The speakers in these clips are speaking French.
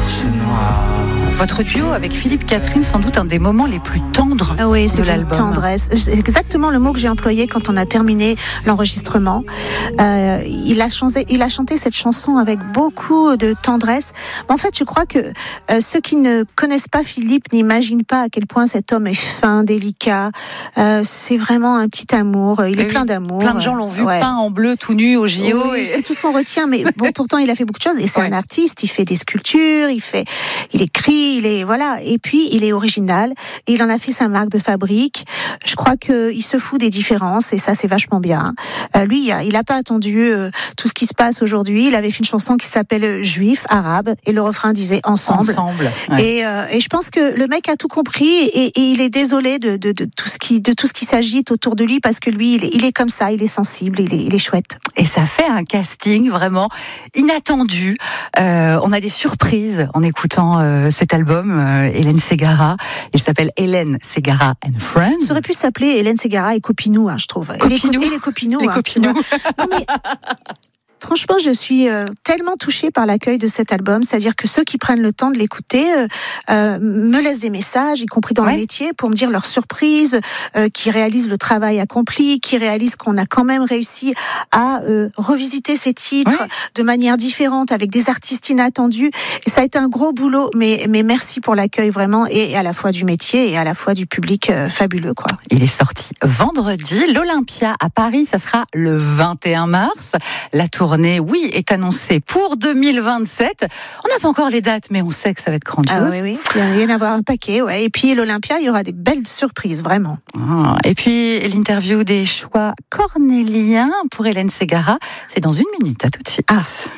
Votre duo avec Philippe Catherine, sans doute un des moments les plus tendres c'est de l'album. Tendresse. C'est exactement le mot que j'ai employé quand on a terminé l'enregistrement. Il a chanté cette chanson avec beaucoup de tendresse. En fait, je crois que ceux qui ne connaissent pas Philippe n'imaginent pas à quel point cet homme est fin, délicat. C'est vraiment un petit amour. Il est plein d'amour. Plein de gens l'ont vu peint en bleu tout nu au JO. Oui, c'est tout ce qu'on retient. Mais bon, pourtant, il a fait beaucoup de choses. Et c'est un artiste. Il fait des sculptures. Il écrit. Et puis il est original, et il en a fait sa marque de fabrique. Je crois qu'il se fout des différences, et ça c'est vachement bien. Lui, il a pas attendu tout ce qui se passe aujourd'hui. Il avait fait une chanson qui s'appelle Juif, arabe, et le refrain disait ensemble. Et je pense que le mec a tout compris, et il est désolé de tout ce qui s'agite autour de lui, parce que lui il est comme ça, il est sensible, il est chouette. Et ça fait un casting vraiment inattendu. On a des surprises en écoutant cet album, Hélène Ségara. Il s'appelle Hélène Ségara and Friends. Ça aurait pu s'appeler Hélène Ségara et Copinou, je trouve. Copinou. Et les Copinous. Les Copinous. Non, mais franchement, je suis tellement touchée par l'accueil de cet album. C'est-à-dire que ceux qui prennent le temps de l'écouter me laissent des messages, y compris dans le métier, pour me dire leur surprise, qui réalisent le travail accompli, qui réalisent qu'on a quand même réussi à revisiter ces titres de manière différente, avec des artistes inattendus. Et ça a été un gros boulot, mais merci pour l'accueil vraiment, et à la fois du métier et à la fois du public fabuleux, quoi. Il est sorti vendredi. L'Olympia à Paris, ça sera le 21 mars. La tournée, est annoncée pour 2027. On n'a pas encore les dates, mais on sait que ça va être grandiose. Oui. Il va y en avoir un paquet, Et puis l'Olympia, il y aura des belles surprises, vraiment. Et puis l'interview des choix cornéliens pour Hélène Ségara, c'est dans 1 minute. À tout de suite.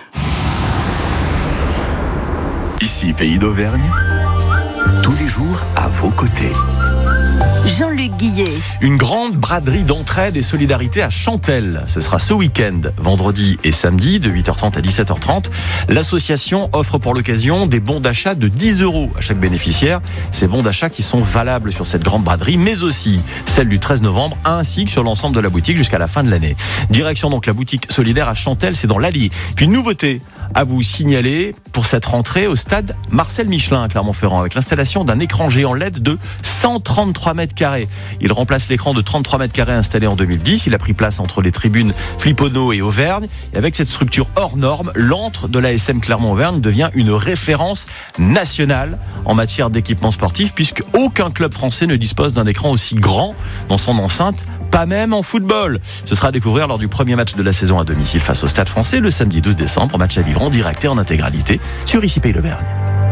Ici, Pays d'Auvergne, tous les jours à vos côtés. Jean-Luc Guillet. Une grande braderie d'entraide et solidarité à Chantelle. Ce sera ce week-end, vendredi et samedi, de 8h30 à 17h30. L'association offre pour l'occasion des bons d'achat de 10 € à chaque bénéficiaire. Ces bons d'achat qui sont valables sur cette grande braderie, mais aussi celle du 13 novembre, ainsi que sur l'ensemble de la boutique jusqu'à la fin de l'année. Direction donc la boutique solidaire à Chantelle, c'est dans l'Allier. Puis une nouveauté à vous signaler pour cette rentrée au stade Marcel Michelin à Clermont-Ferrand, avec l'installation d'un écran géant LED de 133 mètres carrés. Il remplace l'écran de 33 mètres carrés installé en 2010. Il a pris place entre les tribunes Flipono et Auvergne. Et avec cette structure hors norme, l'antre de l'ASM Clermont-Auvergne devient une référence nationale en matière d'équipement sportif, puisque aucun club français ne dispose d'un écran aussi grand dans son enceinte, pas même en football. Ce sera à découvrir lors du premier match de la saison à domicile face au Stade Français le samedi 12 décembre. Match à vivre en direct et en intégralité sur Ici Pays d'Auvergne.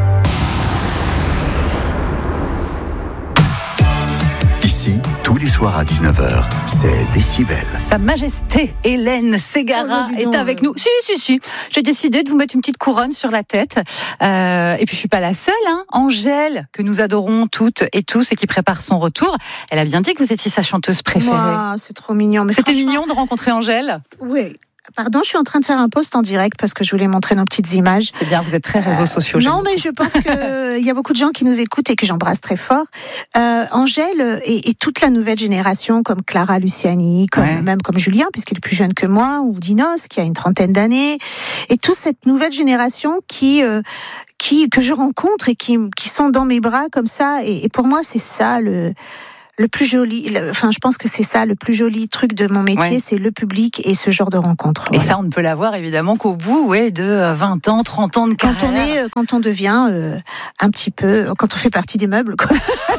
Ici, tous les soirs à 19h, c'est Décibel. Sa Majesté Hélène Ségara est avec nous. Si. J'ai décidé de vous mettre une petite couronne sur la tête. Et puis je suis pas la seule. Angèle, que nous adorons toutes et tous et qui prépare son retour. Elle a bien dit que vous étiez sa chanteuse préférée. Wow, c'est trop mignon. Mais c'était mignon de rencontrer Angèle. Oui. Pardon, je suis en train de faire un post en direct parce que je voulais montrer nos petites images. C'est bien, vous êtes très réseaux sociaux. Non, mais je pense qu'il y a beaucoup de gens qui nous écoutent et que j'embrasse très fort. Angèle et toute la nouvelle génération, comme Clara Luciani, même comme Julien, puisqu'il est plus jeune que moi, ou Dinos, qui a une 30aine d'années, et toute cette nouvelle génération que je rencontre et qui sont dans mes bras comme ça. Et pour moi, c'est ça le plus joli, je pense que c'est ça le plus joli truc de mon métier, c'est le public et ce genre de rencontre. Et ça, on ne peut l'avoir évidemment qu'au bout de 20 ans, 30 ans de carrière. Quand on devient un petit peu, quand on fait partie des meubles, quoi.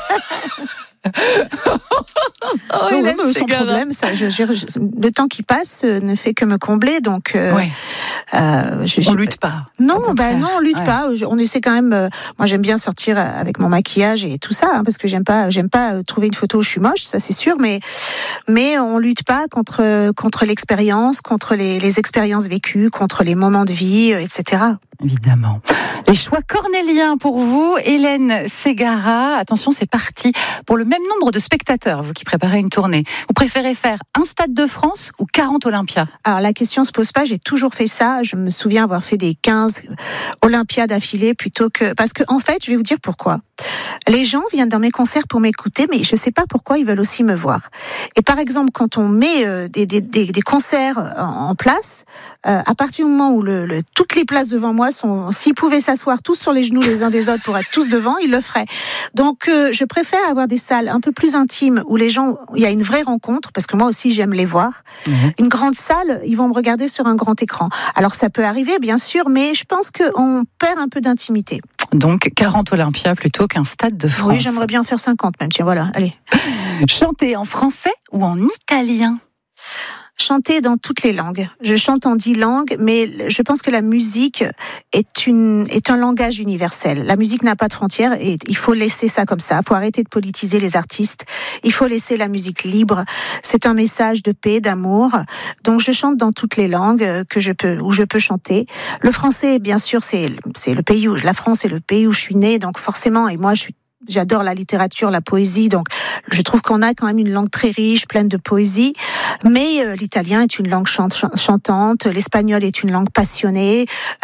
Sans problème, ça, le temps qui passe ne fait que me combler, donc. On lutte pas. Non, on lutte pas. On essaie quand même. Moi, j'aime bien sortir avec mon maquillage et tout ça, parce que j'aime pas trouver une photo où je suis moche, ça c'est sûr. Mais on lutte pas contre l'expérience, contre les expériences vécues, contre les moments de vie, etc. Évidemment. Les choix cornéliens pour vous, Hélène Ségara. Attention, c'est parti pour le même nombre de spectateurs, vous qui préparez une tournée. Vous préférez faire un Stade de France ou 40 Olympia? Alors, la question se pose pas, j'ai toujours fait ça. Je me souviens avoir fait des 15 Olympia d'affilée plutôt que... Parce que, en fait, je vais vous dire pourquoi. Les gens viennent dans mes concerts pour m'écouter, mais je sais pas pourquoi ils veulent aussi me voir. Et par exemple, quand on met des concerts en place, à partir du moment où toutes les places devant moi s'ils pouvaient s'asseoir tous sur les genoux les uns des autres pour être tous devant, ils le feraient. Donc, je préfère avoir des salles un peu plus intimes où les gens, il y a une vraie rencontre, parce que moi aussi j'aime les voir. Une grande salle, ils vont me regarder sur un grand écran. Alors ça peut arriver, bien sûr, mais je pense qu'on perd un peu d'intimité. Donc 40 Olympia plutôt qu'un Stade de France. Oui, j'aimerais bien faire 50 même, tiens, voilà, allez. Chanter en français ou en italien? Chanter dans toutes les langues. Je chante en 10 langues, mais je pense que la musique est un langage universel. La musique n'a pas de frontières et il faut laisser ça comme ça. Il faut arrêter de politiser les artistes. Il faut laisser la musique libre. C'est un message de paix, d'amour. Donc je chante dans toutes les langues où je peux chanter. Le français, bien sûr, c'est le pays où la France est le pays où je suis née, donc forcément, et moi j'adore la littérature, la poésie, donc je trouve qu'on a quand même une langue très riche, pleine de poésie. Mais l'italien est une langue chantante, l'espagnol est une langue passionnée.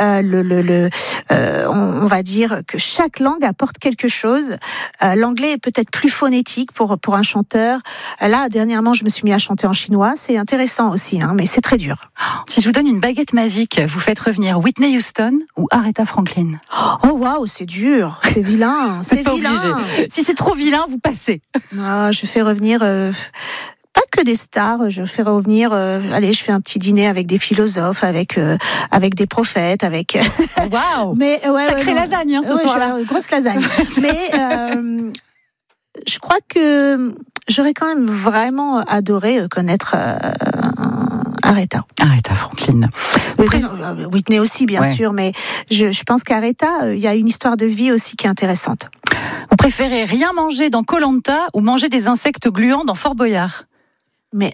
On va dire que chaque langue apporte quelque chose. L'anglais est peut-être plus phonétique pour un chanteur. Là, dernièrement, je me suis mis à chanter en chinois. C'est intéressant aussi, mais c'est très dur. Si je vous donne une baguette magique, vous faites revenir Whitney Houston ou Aretha Franklin? Oh waouh, c'est dur, c'est vilain, c'est vilain. Obligé. Si c'est trop vilain, vous passez. Je fais revenir pas que des stars, je fais revenir je fais un petit dîner avec des philosophes, avec des prophètes, avec waouh. Mais sacrée lasagne ce soir-là. Grosse lasagne. Mais je crois que j'aurais quand même vraiment adoré connaître Aretha Franklin. Whitney aussi, bien sûr, mais je pense qu'Aretha, il y a une histoire de vie aussi qui est intéressante. Vous préférez rien manger dans Koh-Lanta ou manger des insectes gluants dans Fort Boyard? Mais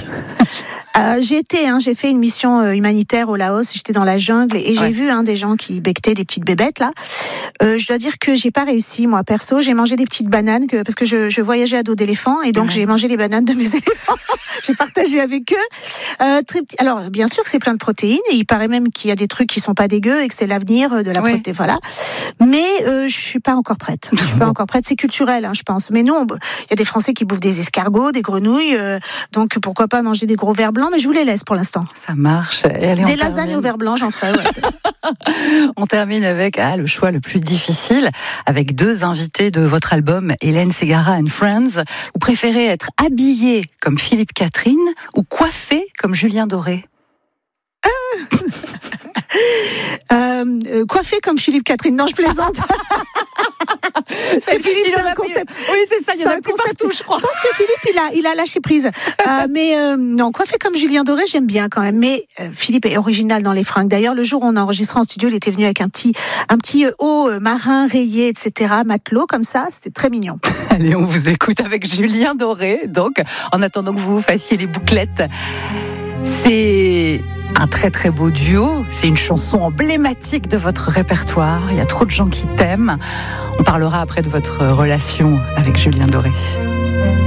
j'ai fait une mission humanitaire au Laos. J'étais dans la jungle et j'ai vu des gens qui becquetaient des petites bébêtes là. Je dois dire que j'ai pas réussi moi perso. J'ai mangé des petites bananes parce que je voyageais à dos d'éléphant et donc j'ai mangé les bananes de mes éléphants. J'ai partagé avec eux. Alors bien sûr que c'est plein de protéines et il paraît même qu'il y a des trucs qui sont pas dégueux et que c'est l'avenir de la protéine. Voilà. Mais je suis pas encore prête. Je suis pas encore prête. C'est culturel, je pense. Mais nous, il y a des Français qui bouffent des escargots, des grenouilles. Donc pourquoi pas manger des gros vers blancs, mais je vous les laisse pour l'instant. Ça marche. Et allez, des lasagnes au vers blanc, j'en ferai. On termine avec le choix le plus difficile, avec 2 invités de votre album Hélène Ségara and Friends. Vous préférez être habillé comme Philippe Catherine ou coiffé comme Julien Doré? Coiffé comme Philippe Catherine. Non, je plaisante. Philippe, c'est un concept. Oui, c'est ça. Il y en a plus partout, je crois. Je pense que Philippe, il a lâché prise. Mais non, coiffé comme Julien Doré, j'aime bien quand même. Mais Philippe est original dans les fringues. D'ailleurs, le jour où on a enregistré en studio, il était venu avec un petit haut marin rayé, etc., matelot comme ça. C'était très mignon. Allez, on vous écoute avec Julien Doré. Donc, en attendant que vous fassiez les bouclettes, c'est un très très beau duo, c'est une chanson emblématique de votre répertoire, il y a trop de gens qui t'aiment. On parlera après de votre relation avec Julien Doré.